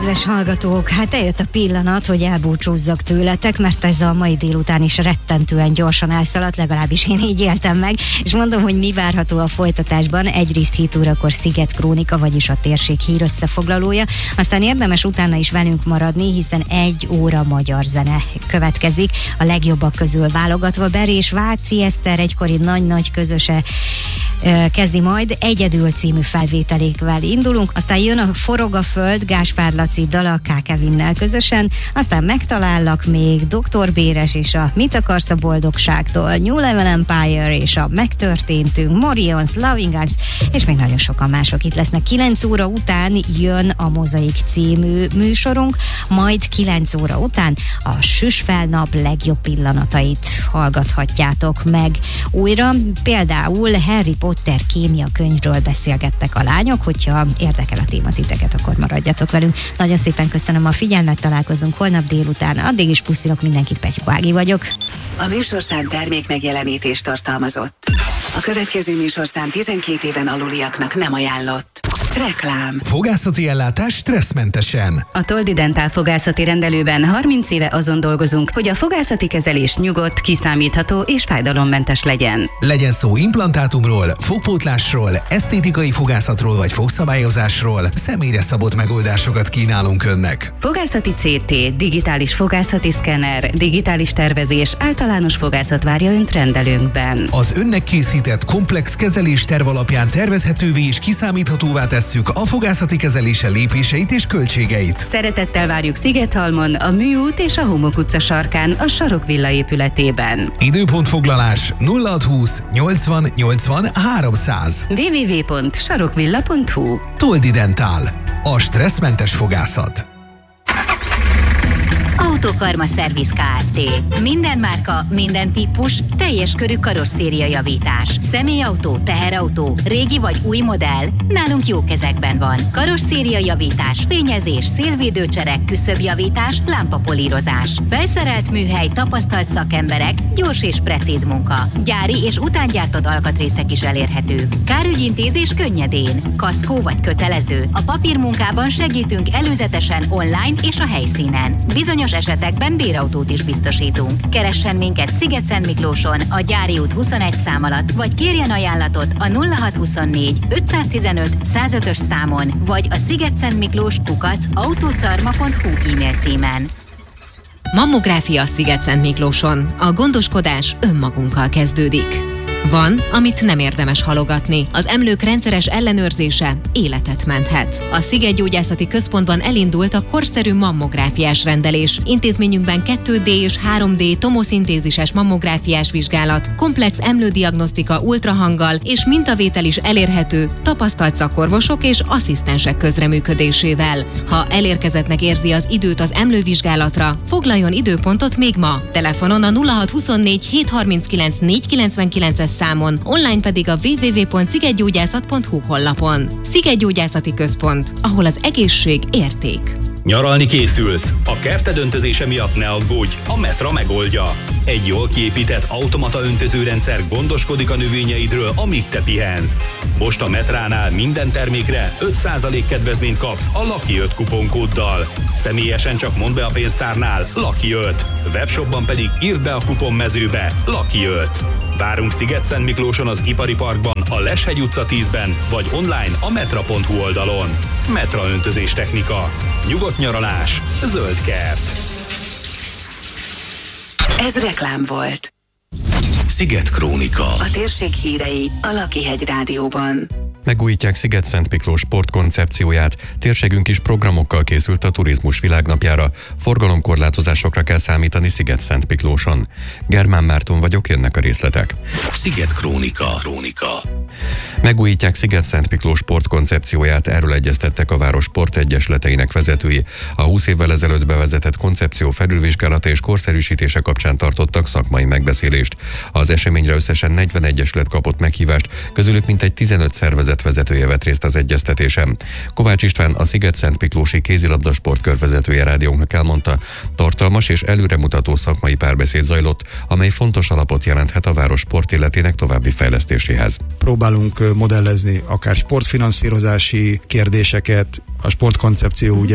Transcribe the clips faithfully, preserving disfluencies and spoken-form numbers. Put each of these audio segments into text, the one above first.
Kedves hallgatók, hát eljött a pillanat, hogy elbúcsúzzak tőletek, mert ez a mai délután is rettentően gyorsan elszaladt, legalábbis én így éltem meg, és mondom, hogy mi várható a folytatásban. Egyrészt hét órakor Sziget Krónika, vagyis a térség hír összefoglalója, aztán érdemes utána is velünk maradni, hiszen egy óra magyar zene következik, a legjobbak közül válogatva. Beri és Váci Eszter egykori nagy-nagy közöse kezdi majd, Egyedül című felvételékvel indulunk, aztán jön a Forog a föld, Gáspár Laci dala K. Kevinnel közösen, aztán Megtalállak még, doktor Béres és a Mit akarsz a boldogságtól, New Level Empire és a Megtörténtünk, Morions, Loving Arms, és még nagyon sokan mások itt lesznek. kilenc óra után jön a Mozaik című műsorunk, majd kilenc óra után a Süsfelnap legjobb pillanatait hallgathatjátok meg újra. Például Harry Potter kémia könyvről beszélgettek a lányok, hogyha érdekel a téma titeket, akkor maradjatok velünk. Nagyon szépen köszönöm a figyelmet, találkozunk holnap délután. Addig is puszilok mindenkit, Pettyú Ági vagyok. A műsorszám termék megjelenítést tartalmazott. A következő műsorszám tizenkét éven aluliaknak nem ajánlott. Reklám. Fogászati ellátás stresszmentesen. A Toldi Dentál fogászati rendelőben harminc éve azon dolgozunk, hogy a fogászati kezelés nyugodt, kiszámítható és fájdalommentes legyen. Legyen szó implantátumról, fogpótlásról, esztétikai fogászatról vagy fogszabályozásról, személyre szabott megoldásokat kínálunk önnek. Fogászati cé té, digitális fogászati szkenner, digitális tervezés, általános fogászat várja önt rendelőnkben. Az önnek készített komplex kezelés terv alapján tervezhetővé és kiszámíthatóvá tesszük a fogászati kezelése lépéseit és költségeit. Szeretettel várjuk Szigethalmon, a Műút és a Homok utca sarkán, a Sarokvilla épületében. Időpontfoglalás nulla hatszázhúsz nyolcvan nyolcvan háromszáz. double-u double-u double-u pont sarokvilla pont hu. Toldi Dentál. A stresszmentes fogászat. Autokarma Szerviz Kft. Minden márka, minden típus, teljes körű karosszéria javítás. Személyautó, teherautó, régi vagy új modell, nálunk jó kezekben van. Karosszéria javítás, fényezés, szélvédőcserek, küszöbjavítás, lámpapolírozás. Felszerelt műhely, tapasztalt szakemberek, gyors és precíz munka. Gyári és utángyártott alkatrészek is elérhetők. Kárügyintézés könnyedén. Kaszkó vagy kötelező. A papírmunkában segítünk előzetesen online és a helyszínen. Bizonyos esetekben bérautót is biztosítunk. Keressen minket Sziget-Szentmiklóson, a Gyári út huszonegy szám alatt, vagy kérjen ajánlatot a nulla hatszázhuszonnégy ötszáztizenöt százötös számon, vagy a szigetszentmiklós kukac autócarma pont hu e-mail címen. Mammográfia Sziget-Szentmiklóson. A gondoskodás önmagunkkal kezdődik. Van, amit nem érdemes halogatni. Az emlők rendszeres ellenőrzése életet menthet. A Szigetgyógyászati Központban elindult a korszerű mammográfiás rendelés. Intézményünkben kettő dé és három dé tomoszintézises mammográfiás vizsgálat, komplex emlődiagnosztika ultrahanggal és mintavétel is elérhető tapasztalt szakorvosok és asszisztensek közreműködésével. Ha elérkezettnek érzi az időt az emlővizsgálatra, foglaljon időpontot még ma. Telefonon a nulla hatszázhuszonnégy hétszázharminckilenc négyszázkilencvenkilences számon, online pedig a double-u double-u double-u pont szigetgyógyászat pont hu honlapon. Szigetgyógyászati Központ, ahol az egészség érték. Nyaralni készülsz? A kerted öntözése miatt ne aggódj, a Metra megoldja. Egy jól kiépített automata öntözőrendszer gondoskodik a növényeidről, amíg te pihensz. Most a Metránál minden termékre öt százalék kedvezményt kapsz a Lucky öt kuponkóddal. Személyesen csak mondd be a pénztárnál Lucky öt. Webshopban pedig írd be a kuponmezőbe Lucky öt. Várunk Sziget-Szentmiklóson az Ipari Parkban, a Leshegy utca tízben, vagy online a metra pont hu oldalon. Metra öntözés technika. Nyugodt nyaralás, zöld kert. Ez reklám volt. Sziget Krónika. A térség hírei a Lakihegy Rádióban. Megújítják Sziget-Szentmiklós sportkoncepcióját, térségünk is programokkal készült a turizmus világnapjára, forgalomkorlátozásokra kell számítani Sziget-Szentmiklóson. Germán Márton vagyok, jönnek a részletek. Sziget Krónika. Krónika. Megújítják Sziget-Szentmiklós sportkoncepcióját, erről egyeztettek a város sportegyesleteinek vezetői. A húsz évvel ezelőtt bevezetett koncepció felülvizsgálata és korszerűsítése kapcsán tartottak szakmai megbeszélést. Az eseményre összesen negyven egyesület kapott meghívást, közülük mintegy tizenöt szervezet vezetője vett részt az egyeztetésen. Kovács István, a Sziget-Szentmiklósi kézilabdasport körvezetője rádiónknak elmondta, tartalmas és előremutató szakmai párbeszéd zajlott, amely fontos alapot jelenthet a város sportéletének további fejlesztéséhez. Próbálunk modellezni akár sportfinanszírozási kérdéseket, a sportkoncepció ugye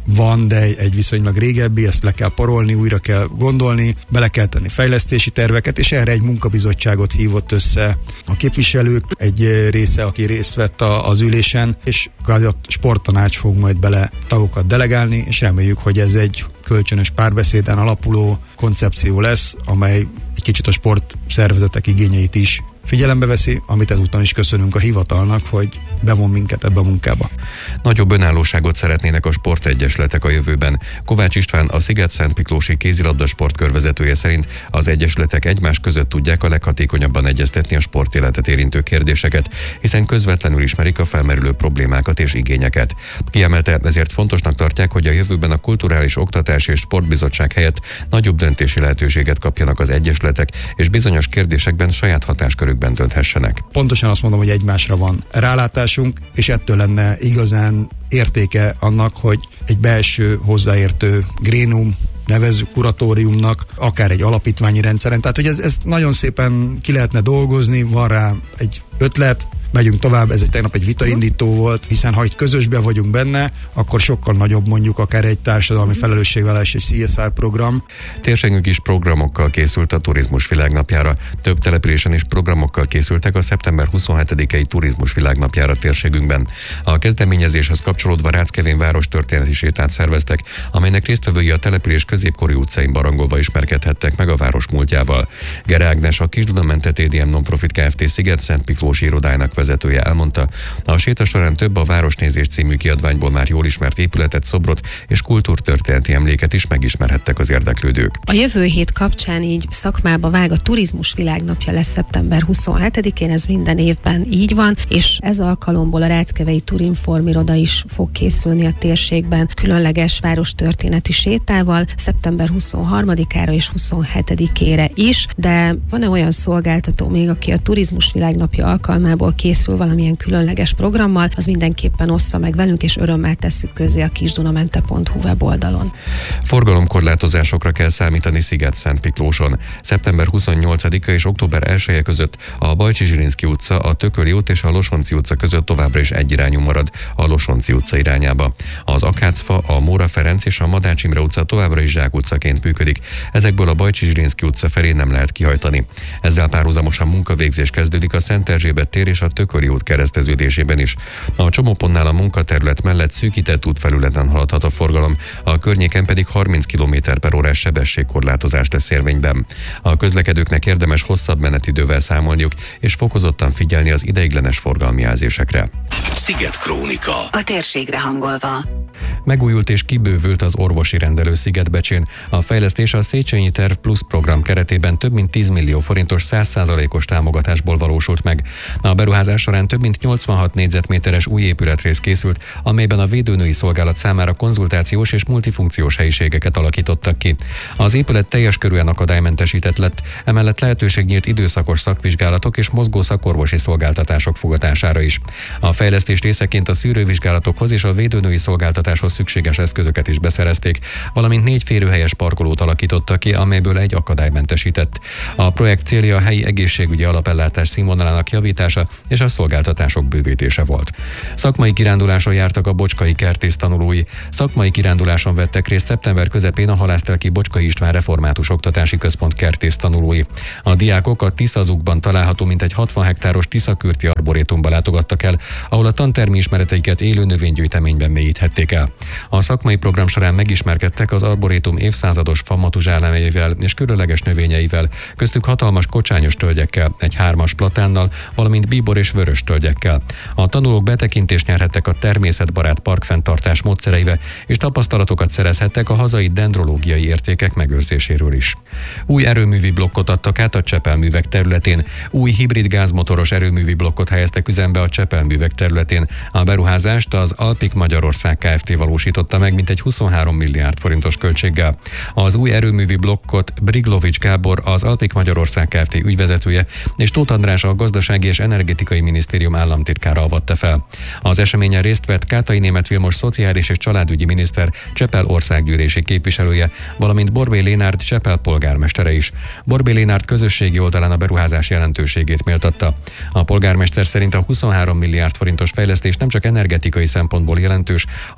van, de egy, egy viszonylag régebbi, ezt le kell parolni, újra kell gondolni, bele kell tenni fejlesztési terveket, és erre egy munkabizottságot hívott össze a képviselők, egy része, aki részt vett a, az ülésen, és a sporttanács fog majd bele tagokat delegálni, és reméljük, hogy ez egy kölcsönös párbeszéden alapuló koncepció lesz, amely egy kicsit a sportszervezetek igényeit is figyelembe veszi, amit ezúttal is köszönünk a hivatalnak, hogy bevon minket ebbe a munkába. Nagyobb önállóságot szeretnének a sportegyesletek a jövőben. Kovács István, a Sziget-Szentmiklósi kézilabda sportkör vezetője szerint az egyesletek egymás között tudják a leghatékonyabban egyeztetni a sportéletet érintő kérdéseket, hiszen közvetlenül ismerik a felmerülő problémákat és igényeket. Kiemelte, ezért fontosnak tartják, hogy a jövőben a Kulturális Oktatási és Sportbizottság helyett nagyobb döntési lehetőséget kapjanak az egyesletek, és bizonyos kérdésekben saját hatáskörükben dönthessenek. Pontosan azt mondom, hogy egymásra van rálátásunk, és ettől lenne igazán értéke annak, hogy egy belső hozzáértő grénum, nevezzük kuratóriumnak, akár egy alapítványi rendszeren. Tehát, hogy ez, ez nagyon szépen ki lehetne dolgozni, van rá egy ötlet, megyünk tovább, ez egy tegnap egy vitaindító volt, hiszen ha itt közösben vagyunk benne, akkor sokkal nagyobb mondjuk akár egy társadalmi felelősségvállalás, egy C S R program. Térségünk is programokkal készült a Turizmus Világnapjára. Több településen is programokkal készültek a szeptember huszonhetedikei Turizmus Világnapjára térségünkben. A kezdeményezéshez kapcsolódva Ráckevén város történeti sétát szerveztek, amelynek résztvevői a település középkori utcáin barangolva ismerkedhettek meg a város múltjával. Gere Ágnes, a Kis-Dunamente té dé em Nonprofit Kft. Sziget-Szentmiklósi irodájának vezetője elmondta, a séta során több a Városnézés című kiadványból már jól ismert épületet, szobrot és kultúrtörténeti emléket is megismerhettek az érdeklődők. A jövő hét kapcsán így szakmába vág a Turizmus Világnapja lesz szeptember huszonhetedikén, ez minden évben így van, és ez alkalomból a Ráckevei Turinform iroda is fog készülni a térségben különleges várostörténeti sétával szeptember huszonharmadikára és huszonhetedikére is, de van-e olyan szolgáltató még, aki a Turizmus Világnapja alkalmából készül valamilyen különleges programmal, az mindenképpen ossza meg velünk, és örömmel tesszük közzé a kisdunamente pont hu weboldalon. Forgalomkorlátozásokra kell számítani Sziget-Szentmiklóson. szeptember huszonnyolcadika és október elseje között a Bajcsy-Zsilinszky utca, a Tököli út és a Losonczy utca között továbbra is egyirányú marad a Losonczy utca irányába. Az Akácfa, a Móra Ferenc és a Madács Imre utca továbbra is zsákutcaként működik. Ezekből a Bajcsy-Zsilinszky utca felé nem lehet kihajtani. Ezzel párhuzamosan munkavégzés kezdődik a Szent Erzsébet tér és a Tököli út kereszteződésében is. A csomópontnál a munkaterület mellett szűkített útfelületen haladhat a forgalom, a környéken pedig harminc kilométer per órás sebességkorlátozás lesz érvényben. A közlekedőknek érdemes hosszabb menetidővel számolniuk és fokozottan figyelni az ideiglenes forgalmi jelzésekre. Sziget Krónika. A térségre hangolva. Megújult és kibővült az orvosi rendelő Szigetbecsén. A fejlesztés a Széchenyi Terv Plus program keretében több mint tíz millió forintos száz százalékos támogatásból valósult meg. A beruházás során több mint nyolcvanhat négyzetméteres új épületrész készült, amelyben a védőnői szolgálat számára konzultációs és multifunkciós helyiségeket alakítottak ki. Az épület teljes körűen akadálymentesített lett, emellett lehetőség nyílt időszakos szakvizsgálatok és mozgó szakorvosi szolgáltatások fogadására is. A fejlesztés részeként a szűrővizsgálatokhoz és a védőnői szolgáltatáshoz szükséges eszközöket is beszerezték, valamint négy férőhelyes parkolót alakítottak ki, amelyből egy akadálymentesített. A projekt célja a helyi egészségügyi alapellátás színvonalának javítása és a szolgáltatások bővítése volt. Szakmai kiránduláson jártak a bocskai kertész tanulói. Szakmai kiránduláson vettek részt szeptember közepén a Halásztelki Bocskai István Református Oktatási Központ kertész tanulói. A diákok a Tiszazukban található mintegy hatvan hektáros Tiszakürti arborétumba látogattak el, ahol a tantermi ismereteiket élő növénygyűjteményben mélyíthették el. A szakmai program során megismerkedtek az arborétum évszázados famatuzsálemeivel és különleges növényeivel, köztük hatalmas kocsányos tölgyekkel, egy hármas platánnal, valamint bíbor és vörös tölgyekkel. A tanulók betekintést nyerhettek a természetbarát parkfenntartás módszereibe, és tapasztalatokat szerezhettek a hazai dendrológiai értékek megőrzéséről is. Új erőművi blokkot adtak át a Csepelművek területén. Új hibrid gázmotoros erőművi blokkot helyeztek üzembe a Csepelművek területén. A beruházást az Alpik Magyarország Kft. Valósította meg mintegy huszonhárom milliárd forintos költséggel. Az új erőművi blokkot Briglovics Gábor, az Alpik Magyarország Kft. Ügyvezetője, és Tóth András, a Gazdasági és Energetikai Minisztérium államtitkára avatta fel. Az eseményen részt vett Kátai Németh Vilmos szociális és családügyi miniszter, Csepel országgyűlési képviselője, valamint Borbély Lénárd Csepel polgármestere is. Borbély Lénárd közösségi oldalán a beruházás jelentőségét méltatta. A polgármester szerint a huszonhárom milliárd forintos fejlesztés nem csak energetikai szempontból jelentős, hanem Csepel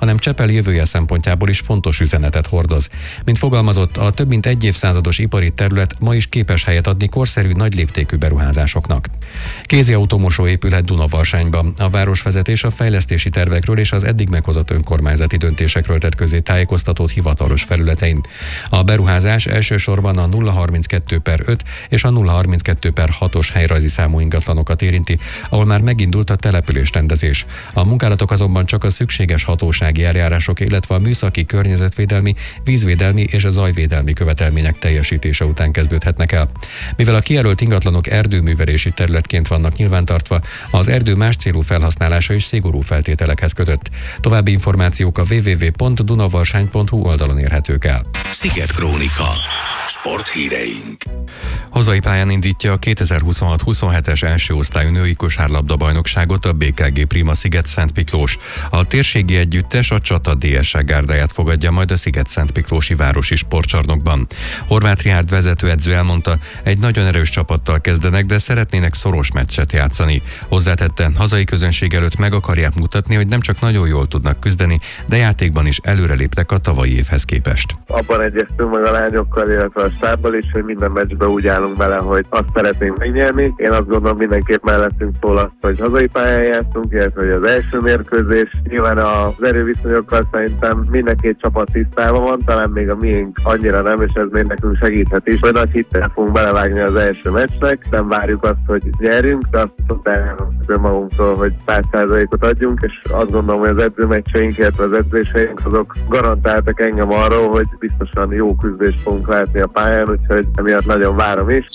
Opel jövője szempontjából is fontos üzenetet hordoz. Mint fogalmazott, a több mint egy évszázados ipari terület ma is képes helyet adni korszerű, nagy léptékű beruházásoknak. Kézi automosó épülhet Dunavarságban. A városvezetés a fejlesztési tervekről és az eddig meghozott önkormányzati döntésekről tett közé tájékoztatót hivatalos felületein. A beruházás elsősorban a nulla harminckettő per öt és a nulla harminckettő per hatos helyrajzi számú ingatlanokat érinti, ahol már megindult a településrendezés. A munkálatok azonban csak a szükséges hatósági eljárások, illetve a műszaki, környezetvédelmi, vízvédelmi és a zajvédelmi követelmények teljesítése után kezdődhetnek el. Mivel a kijelölt ingatlanok erdőművelési területként vannak nyilvántartva, az erdő más célú felhasználása is szigorú feltételekhez kötött. További információk a double-u double-u double-u pont dunavarsány pont hu oldalon érhetők el. Sziget Krónika. Sporthíreink. Hazai pályán indítja a kétezer-huszonhat huszonhetes első osztályú női kosárlabda bajnokságot a bé ká gé Prima Sziget-Szent Miklós. A térségi együttes a Csata dé es é gárdáját fogadja majd a Sziget-Szent Miklósi városi sportcsarnokban. Horváth Rihárd vezetőedző elmondta, egy nagyon erős csapattal kezdenek, de szeretnének szoros meccset játszani. Hozzátette, hazai közönség előtt meg akarják mutatni, hogy nem csak nagyon jól tudnak küzdeni, de játékban is előreléptek a tavalyi évhez képest. Abban egyeztünk meg a lányokkal, illetve a stábbal is, hogy minden meccsbe úgy állunk bele, hogy azt szeretnénk megnyerni. Én azt gondolom, mindenképp mellettünk szól azt, hogy hazai pályán játszunk, illetve hogy az első mérkőzés. Nyilván az erőviszonyokkal szerintem minden két csapat tisztában van, talán még a miénk annyira nem, és ez még nekünk segíthet is, hogy nagy hittel fogunk belevágni az első meccsnek. Nem várjuk azt, hogy nyerjünk, de azt tudjuk magunktól, hogy száz százalékot adjunk, és azt gondolom, hogy az edzőmeccseink, illetve az edzéseink azok garantáltak engem arról, hogy biztosan jó küzdést fogunk látni a pályán, úgyhogy emiatt nagyon várom is.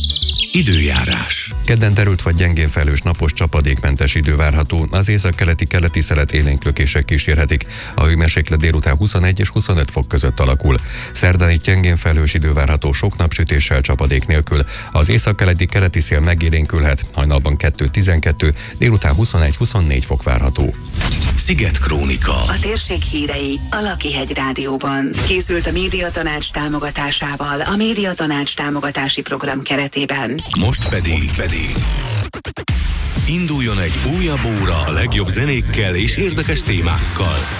Időjárás. Kedden terült vagy gyengén felhős, napos, csapadékmentes idő várható. Az északkeleti keleti szelet élénklökések kísérhetik. A hőmérséklet délután huszonegy és huszonöt fok között alakul. Szerdán itt gyengén felhős idő várható, sok napsütéssel, csapadék nélkül. Az északkeleti keleti szél megélénkülhet. Hajnalban kettő tizenkettő, délután huszonegy huszonnégy fok várható. Sziget Krónika. A térség hírei a Lakihegy Rádióban. Készült a Médiatanács támogatásával a Médiatanács támogatási program keretében. Most pedig, Most pedig induljon egy újabb óra a legjobb zenékkel és érdekes témákkal.